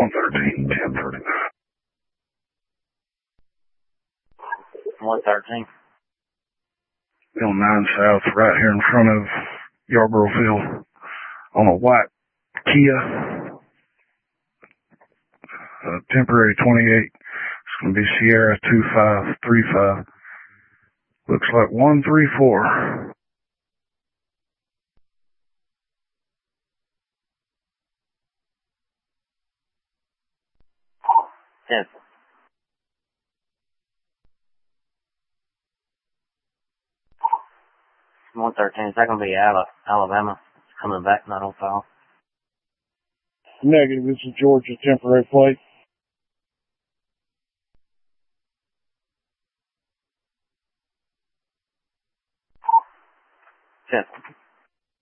113, 1039. 113. Bill 9 South, right here in front of Yarborough Field, on a white Kia, temporary 28. It's going to be Sierra 2535. Looks like 134. 10. 113. Is that going to be Alabama? It's coming back, not on file. Negative. This is Georgia temporary plate. 10.